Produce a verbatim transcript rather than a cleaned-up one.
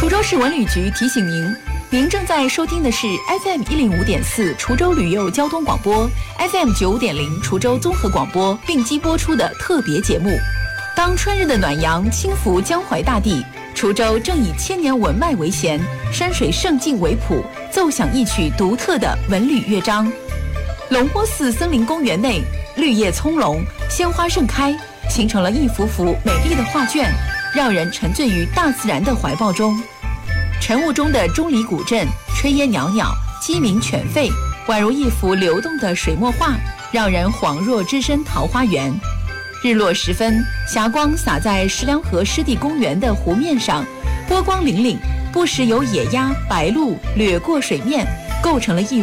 滁州市文旅局提醒您，您正在收听的是 F M 一零五点四滁州旅游交通广播 ，F M 九五点零滁州综合广播并机播出的特别节目。当春日的暖阳轻拂江淮大地，滁州正以千年文脉为弦，山水胜境为谱，奏响一曲独特的文旅乐章。龙坡寺森林公园内，绿叶葱茏，鲜花盛开，形成了一幅幅美丽的画卷，让人沉醉于大自然的怀抱中。晨雾中的钟离古镇，炊烟袅袅，鸡鸣犬吠，宛如一幅流动的水墨画，让人恍若置身桃花源。日落时分，霞光洒在石梁河湿地公园的湖面上，波光粼粼，不时有野鸭、白鹭掠过水面，构成了一